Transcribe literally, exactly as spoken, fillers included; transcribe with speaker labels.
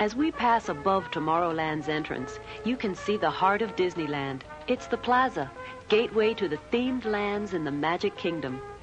Speaker 1: As we pass above Tomorrowland's entrance, you can see the heart of Disneyland. It's the plaza, gateway to the themed lands in the Magic Kingdom.